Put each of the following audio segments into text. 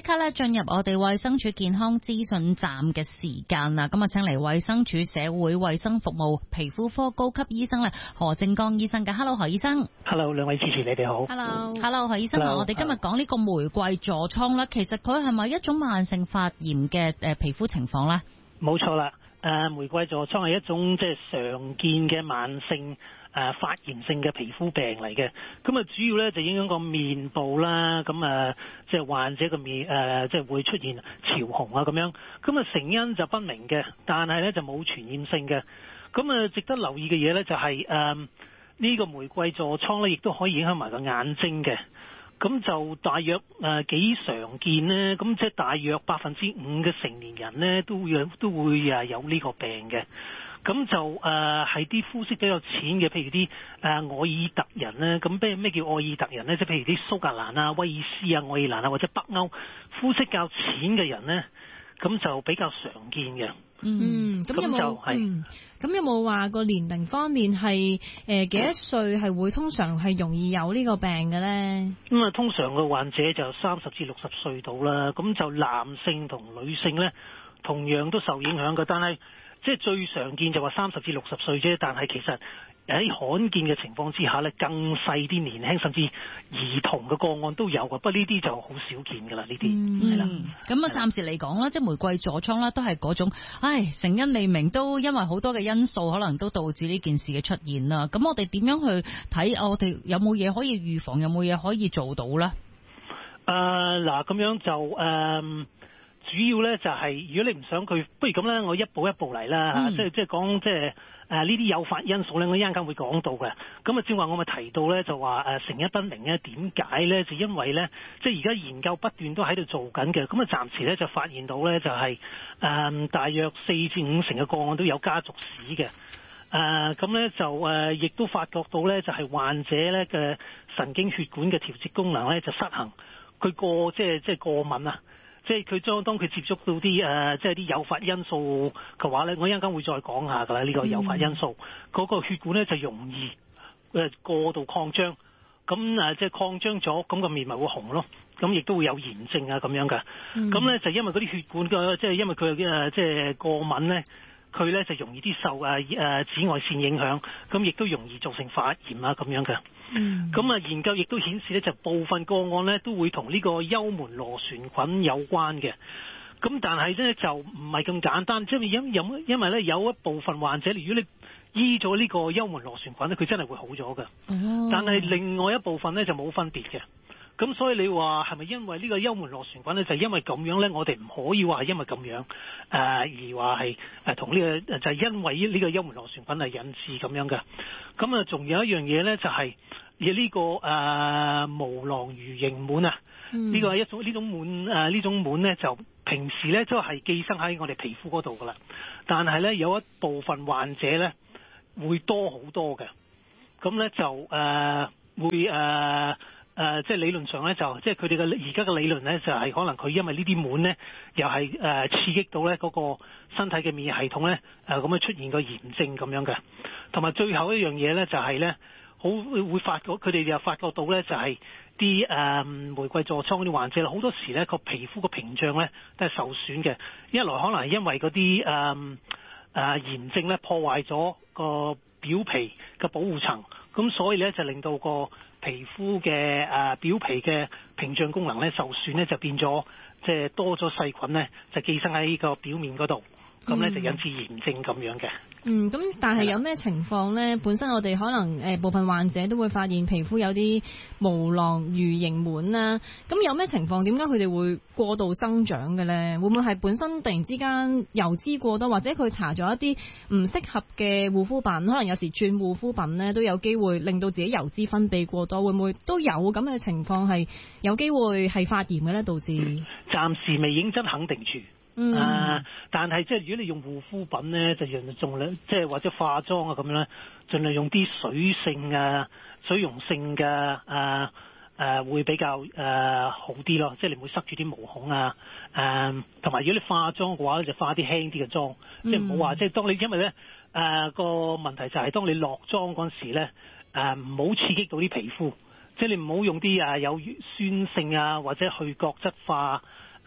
刻咧進入我哋衛生署健康資訊站嘅時間啦。咁啊，請嚟衛生署社會衛生服務皮膚科高級醫生咧何正剛醫生嘅。Hello， 何醫生。 Hello， 兩位主持你哋好。 Hello， 何醫生。我哋今日講呢個玫瑰痤瘡啦，其實佢係咪一種慢性發炎嘅皮膚情況咧？ 冇錯啦，玫瑰痤瘡係一種即係常見嘅慢性發炎性嘅皮膚病嚟嘅。咁啊，主要咧就影響個面部啦，咁即係患者個面即係會出現潮紅啊咁樣。咁啊，成因就不明嘅，但係咧就冇傳染性嘅。咁啊，值得留意嘅嘢咧就係呢個玫瑰痤瘡咧，亦都可以影響埋個眼睛嘅。咁就大約幾常見呢，咁即係大約5%嘅成年人呢都會有呢個病嘅。咁就係啲膚色比較淺嘅，譬如啲愛爾特人呢。咁咩叫愛爾特人呢？即係譬如啲蘇格蘭啊、威爾斯啊、愛爾蘭啊或者北歐膚色較淺嘅人呢，咁就比較常見嘅。 咁有冇話個年齡方面係幾多歲係會通常係容易有呢個病嘅咧？ 咁啊，通常嘅患者就30至60歲到啦。咁就男性同女性咧，同樣都受影響嘅。但係即係最常見就話30至60歲啫。但係其實喺罕見嘅情況之下咧，更細啲年輕甚至兒童嘅個案都有嘅。不過呢啲就好少見㗎啦，呢啲係啦。 咁啊，暫時嚟講啦，即係玫瑰痤瘡啦，都係嗰種，成因未明，都因為好多嘅因素，可能都導致呢件事嘅出現啦。咁我哋點樣去睇？我哋有冇嘢可以預防？有冇嘢可以做到咧？ 嗱，咁樣就主要咧就係、如果你唔想佢，不如咁咧，我一步一步嚟啦。即係講即係呢啲誘發因素咧，我一陣間會講到嘅。咁啊，正話我咪提到咧，就話成因不明咧，點解咧？就因為咧，即係而家研究不斷都喺度做緊嘅。咁啊，暫時咧就發現到咧，就係大約4至5成嘅個案都有家族史嘅。咁咧就亦都發覺到咧，就係患者咧嘅神經血管嘅調節功能咧就失衡，佢即係過敏啊。即係佢當佢接觸到啲即係啲誘發因素嘅話咧，我一陣間會再講下㗎啦。呢個誘發因素嗰個血管咧就容易過度擴張，咁即係擴張咗，咁個面咪會紅咯。咁亦都會有炎症啊咁樣嘅。咁咧就因為嗰啲血管嘅即係因為佢即係過敏咧，佢咧就容易啲受紫外線影響，咁亦都容易造成發炎啊咁樣嘅。咁研究亦都顯示咧，就部分個案咧都會同呢個幽門螺旋菌有關嘅。咁但係咧就唔係咁簡單，即係因為咧有一部分患者，如果你醫咗呢個幽門螺旋菌咧，佢真係會好咗嘅。但係另外一部分咧就冇分別嘅。咁所以你話係咪因為呢個幽門螺旋菌咧，就因為咁樣咧，我哋唔可以話係因為咁樣而話係同呢個就係因為呢個幽門螺旋菌係引致咁樣嘅。咁啊，仲有一樣嘢咧，就係呢個無囊魚形蟎啊，呢個係呢種蟎呢種蟎咧，就平時咧都係寄生喺我哋皮膚嗰度噶啦，但係咧有一部分患者咧會多好多嘅，咁咧就會即係理論上咧，就即係佢哋嘅而家嘅理論咧，就係可能佢因為呢啲蟎咧，又係刺激到咧嗰個身體嘅免疫系統咧，咁樣出現個炎症咁樣嘅。同埋最後一樣嘢咧，就係咧，會發覺佢哋又發覺到咧，就係啲玫瑰痤瘡嗰啲患者好多時咧個皮膚個屏障咧都係受損嘅。一來可能係因為嗰啲炎症咧破壞咗個表皮嘅保護層，咁所以咧就令到個皮膚嘅表皮嘅屏障功能咧受損咧，就變咗即係多咗細菌咧就寄生喺個表面嗰度，咁咧就引致炎症咁樣嘅。 咁但係有咩情況咧？本身我哋可能部分患者都會發現皮膚有啲無囊魚形蟎啦。咁有咩情況？點解佢哋會過度生長嘅咧？會唔會係本身突然之間油脂過多，或者佢搽咗一啲唔適合嘅護膚品？可能有時轉護膚品咧都有機會令到自己油脂分泌過多，會唔會都有咁嘅情況係有機會係發炎嘅咧？導致暫時未認真肯定住。但係即係如果你用護膚品咧，就盡量即係或者化妝啊咁樣咧，盡量用啲水溶性嘅會比較好啲咯。即係你唔會塞住啲毛孔啊。同埋如果你化妝嘅話咧，就化啲輕啲嘅妝，即係唔好話即係當你因為咧個問題就係當你落妝嗰陣時咧唔好刺激到啲皮膚，即係你唔好用啲有酸性啊或者去角質化嗰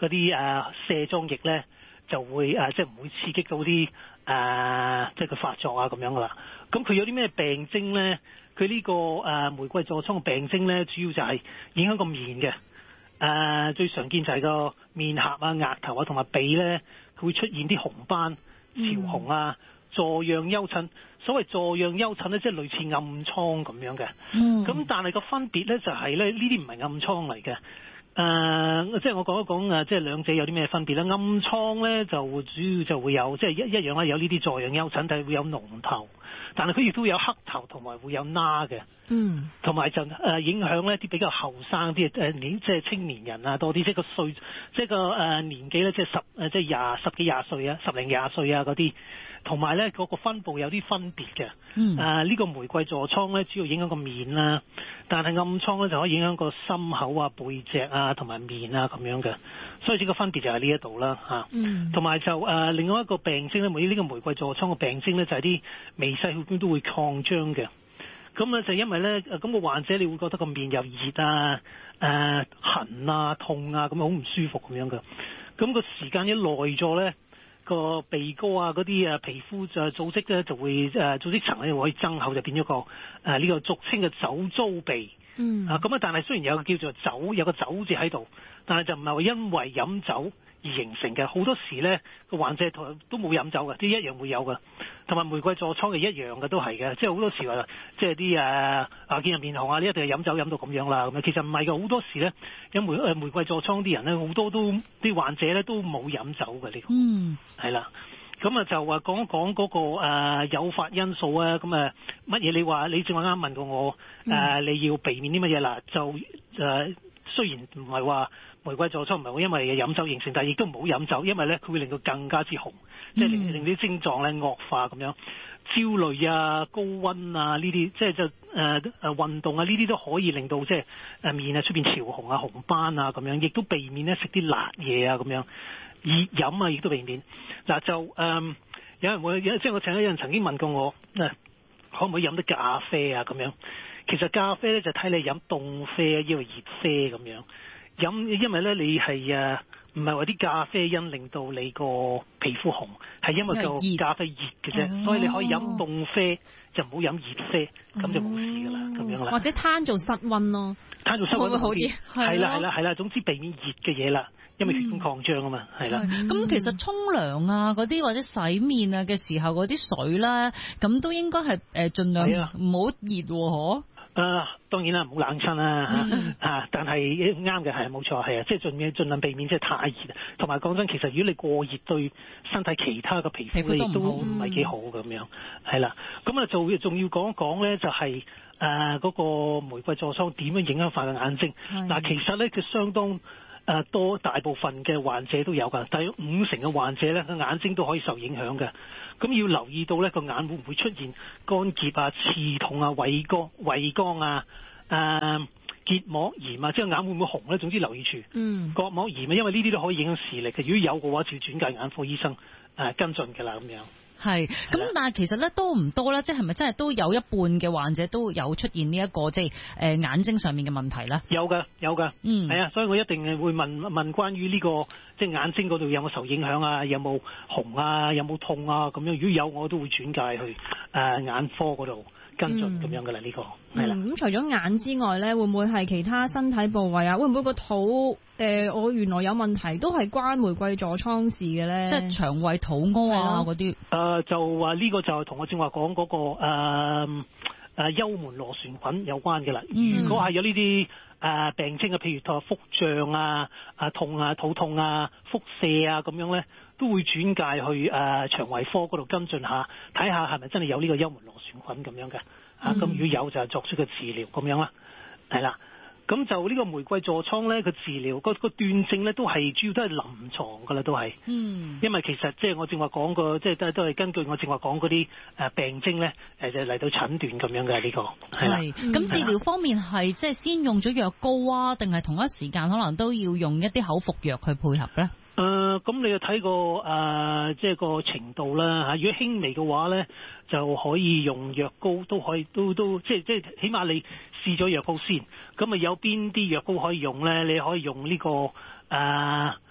嗰啲卸妝液咧就會即係唔會刺激到啲即係佢發作啊咁樣噶啦。咁佢有啲咩病徵咧？佢呢個玫瑰痤瘡嘅病徵咧，主要就係影響個面嘅。最常見就係個面頰啊、額頭啊同埋鼻咧，佢會出現啲紅斑、潮紅啊、坐樣丘疹。所謂坐樣丘疹咧，即係類似暗瘡咁樣嘅。咁但係個分別咧就係咧，呢啲唔係暗瘡嚟嘅。即係我講一講即係兩者有啲咩分別咧？暗瘡咧就主要就會有即係一樣啦，有呢啲坐樣丘疹，但係會有膿頭，但係佢亦都有黑頭同埋會有疤嘅。同埋就影響咧啲比較後生啲即係青年人啊多啲，即係個歲，即係個年紀咧，即係即係十幾廿歲啊，十零廿歲啊嗰啲。同埋咧，嗰個分佈有啲分別嘅。呢個玫瑰痤瘡咧，主要影響個面啦，但係暗瘡咧就可以影響個心口啊、背脊啊同埋面啊咁樣嘅。所以呢個分別就係呢一度啦嚇。同埋就另外一個病徵咧，呢個玫瑰痤瘡嘅病徵咧就係啲微細血管都會擴張嘅。咁咧就因為咧咁個患者你會覺得個面又熱啊、痕啊、痛啊咁好唔舒服咁樣嘅。咁個時間一耐咗咧，個鼻哥啊嗰啲皮膚就組織咧就會組織層咧會增厚，就變咗個呢個俗稱嘅酒糟鼻。咁但係雖然有個叫做酒，有個酒字喺度，但係就唔係話因為飲酒而形成嘅。好多時咧個患者都冇飲酒嘅，啲一樣會有嘅。同埋玫瑰痤瘡係一樣嘅，都係嘅。即係好多時話即係啲見人面紅啊，你一定係飲酒飲到咁樣啦咁樣。其實唔係嘅，好多時咧有玫瑰痤瘡啲人咧，好多都啲患者咧都冇飲酒嘅呢個。係啦。咁就話講一講嗰個誘發因素啊，咁乜嘢？你話你正話啱問過我你要避免啲乜嘢啦？就雖然唔係話玫瑰痤瘡唔係會因為飲酒形成，但係亦都唔好飲酒，因為咧佢會令到更加之紅，即係令啲症狀咧惡化咁樣。焦慮啊、高溫啊呢啲，即係就運動啊呢啲都可以令到即係面啊出邊潮紅啊、紅斑啊咁樣，亦都避免咧食啲辣嘢啊咁樣。熱飲啊，亦都避免。嗱就有人會即係我有人曾經問過我可唔可以飲啲咖啡啊咁樣。其實咖啡咧就睇你飲凍啡啊，抑或熱啡咁樣飲，因為咧你係唔係話啲咖啡因令到你個皮膚紅，係因為個咖啡熱嘅啫。所以你可以飲凍啡，就唔好飲熱啡，咁就冇事噶啦，咁樣啦。或者攤做室溫咯， 攤做室溫會好啲。 係啦，總之避免熱嘅嘢啦。因為血管擴張啊嘛，係啦。 咁其實沖涼啊嗰啲或者洗面啊嘅時候嗰啲水啦，咁都應該係盡量唔好熱喎， 當然啦，唔好冷親啦但係啱嘅係冇錯係啊，即係盡量避免即係太熱。同埋講真，其實如果你過熱對身體其他嘅皮膚咧，亦都唔係幾好咁樣。係啦，咁仲要講一講咧，就係嗰個玫瑰痤瘡點樣影響法嘅眼睛。嗱，其實咧佢相當大部分嘅患者都有㗎，大約50%嘅患者咧，個眼睛都可以受影響嘅。咁要留意到咧，個眼會唔會出現乾澀啊、刺痛啊、畏光啊、結膜炎啊，即係眼會唔會紅咧？總之留意住。角膜炎啊，因為呢啲都可以影響視力嘅。如果有嘅話，就要轉介眼科醫生跟進㗎啦，咁樣。 係，咁但係其實咧多唔多咧？即係咪真係都有一半嘅患者都有出現呢一個即係眼睛上面嘅問題咧？ 有㗎，係啊，所以我一定係會問關於呢個即係眼睛嗰度有冇受影響啊，有冇紅啊，有冇痛啊咁樣。如果有，我都會轉介去眼科嗰度跟進咁樣㗎啦。呢個係啦。 咁除咗眼之外咧，會唔會係其他身體部位啊？會唔會個肚我原來有問題都係關玫瑰痤瘡事嘅咧？即係腸胃肚屙啊嗰啲。 就話呢個就係同我正話講嗰個幽門螺旋菌有關嘅啦。如果係有呢啲病徵嘅，譬如腹脹啊、痛啊、肚痛啊、腹瀉啊咁樣咧，都會轉介去腸胃科嗰度跟進下，睇下係咪真係有呢個幽門螺旋菌咁樣嘅。咁如果有就作出個治療咁樣啦，係啦。咁就呢個玫瑰痤瘡咧，個治療個斷症咧都係主要都係臨床噶啦，都係。因為其實即係我正話講過，即係都係根據我正話講嗰啲病徵咧，就嚟到診斷咁樣嘅呢個。係。 咁治療方面係即係先用咗藥膏啊，定係同一時間可能都要用一啲口服藥去配合咧？ 咁你要睇個即係個程度啦嚇。如果輕微嘅話咧，就可以用藥膏，都可以都即係起碼你試咗藥膏先。咁有邊啲藥膏可以用咧？你可以用呢個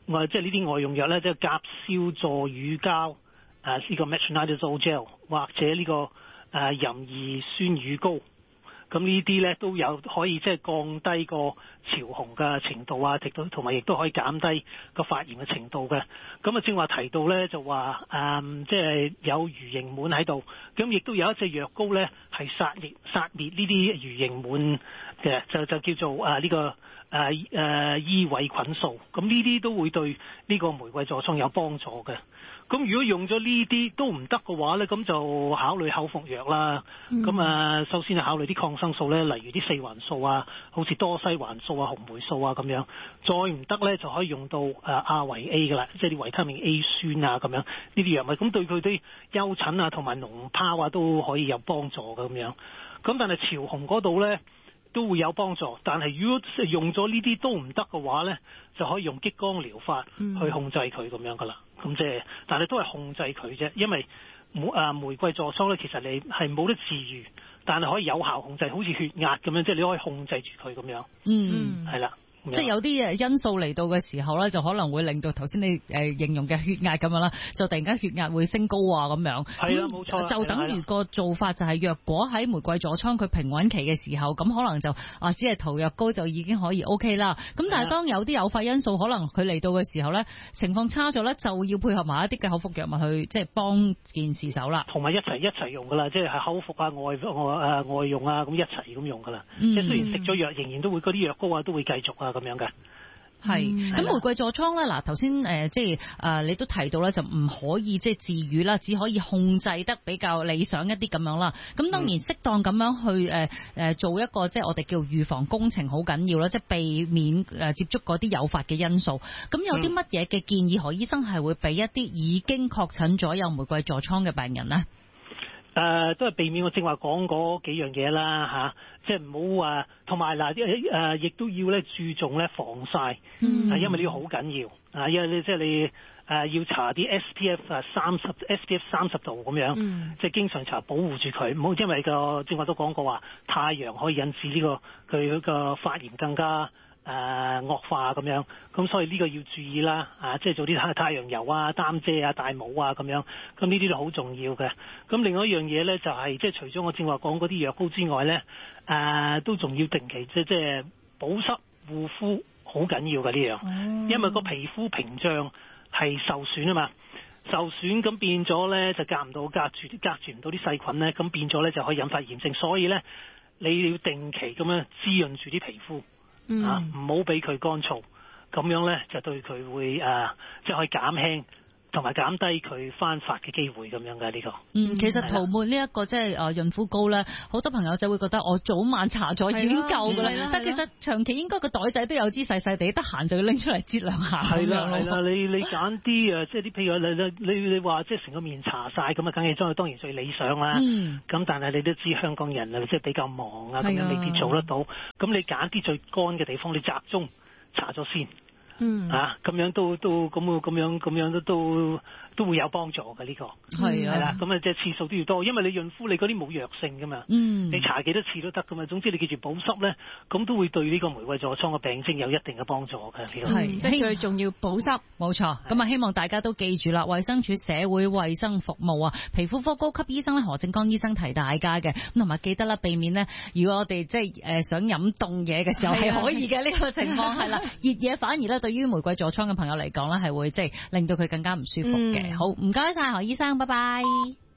即係呢啲外用藥咧，即係甲硝唑乳膠呢個 metronidazole gel 或者呢個壬二酸乳膏。咁呢啲咧都有可以即係降低個潮紅嘅程度啊，同埋亦都可以減低個發炎嘅程度嘅。咁啊，正話提到咧就話即係有魚形蟎喺度，咁亦都有一隻藥膏咧係殺滅呢啲魚形蟎嘅，就叫做呢個伊維菌素。咁呢啲都會對呢個玫瑰痤瘡有幫助嘅。咁如果用咗呢啲都唔得嘅話咧，咁就考慮口服藥啦。咁首先係考慮啲抗生素咧，例如啲四環素啊，好似多西環素啊、紅霉素啊咁樣。再唔得咧，就可以用到阿維 A 噶啦，即係啲維他命 A 酸啊咁樣呢啲藥物。咁對佢啲丘疹啊同埋膿疱啊都可以有幫助嘅咁樣。咁但係潮紅嗰度咧都會有幫助，但係如果用咗呢啲都唔得嘅話咧，就可以用激光療法去控制佢咁樣噶啦。咁即係，但係都係控制佢啫，因為玫瑰痤瘡咧，其實你係冇得治癒，但係可以有效控制，好似血壓咁樣，即係你可以控制住佢咁樣。係啦。 即係有啲因素嚟到嘅時候咧，就可能會令到頭先你形容嘅血壓咁樣啦，就突然間血壓會升高啊咁樣。 係啦，冇錯。 就等於個做法就係，若果喺玫瑰痤瘡佢平穩期嘅時候，咁可能就只係塗藥膏就已經可以 OK 啦。咁但係當有啲誘發因素可能佢嚟到嘅時候咧，情況差咗咧，就要配合埋一啲嘅口服藥物去即係幫件事手啦。同埋一齊用噶啦，即係口服啊、外用啊，咁一齊咁用噶啦。即係雖然食咗藥，仍然都會嗰啲藥膏啊都會繼續啊。咁樣嘅係咁玫瑰痤瘡咧，嗱頭先即係你都提到咧，就唔可以即係治癒啦，只可以控制得比較理想一啲咁樣啦。咁當然適當咁樣去做一個即係我哋叫預防工程好緊要啦，即係避免接觸嗰啲誘發嘅因素。咁有啲乜嘢嘅建議，何醫生係會俾一啲已經確診咗有玫瑰痤瘡嘅病人呢？ 都係避免我正話講嗰幾樣嘢啦即係唔好話，同埋亦都要咧注重咧防曬，因為呢個好緊要因為你即係你要搽啲 SPF 30度咁樣，即係經常搽保護住佢，唔好因為正話都講過話太陽可以引致呢個佢個發炎更加惡化咁樣，咁所以呢個要注意啦，即係做啲太陽油啊、擔遮啊、戴帽啊咁樣，咁呢啲都好重要嘅。咁另外一樣嘢咧就係即係除咗我正話講嗰啲藥膏之外咧，都仲要定期即係保濕護膚，好緊要嘅呢樣，因為個皮膚屏障係受損啊嘛，受損咁變咗咧就隔住唔到啲細菌咧，咁變咗咧就可以引發炎症，所以咧你要定期咁樣滋潤住啲皮膚。唔好俾佢乾燥，咁樣咧就對佢會即係可以減輕同埋減低佢翻發嘅機會咁樣嘅呢個。 其實塗抹呢一個即係潤膚膏咧，好多朋友就會覺得我早晚搽咗已經夠㗎啦。但其實長期應該個袋仔都有支細細地，得閒就要拎出嚟擠兩下。係啦， 你揀啲即係啲譬如你話即係成個面搽晒咁啊，梗係當然最理想啦。咁但係你都知香港人即係比較忙啊，咁樣未必做得到。咁你揀啲最乾嘅地方，你集中搽咗先。咁樣都會有幫助嘅呢個。係啦，咁啊即係次數都要多，因為你潤膚你嗰啲冇藥性噶嘛。你搽幾多次都得噶嘛。總之你記住保濕咧，咁都會對呢個玫瑰痤瘡嘅病徵有一定嘅幫助嘅。 係，即係最重要保濕。 冇錯。咁啊，希望大家都記住啦。衛生署社會衛生服務皮膚科高級醫生何正剛醫生提大家嘅，咁同埋記得啦，避免呢，如果我哋即係想飲凍嘢嘅時候係可以嘅呢個情況係啦。熱嘢反而咧對於玫瑰痤瘡嘅朋友嚟講咧係會即係令到佢更加唔舒服嘅。好，唔該晒何醫生，拜拜。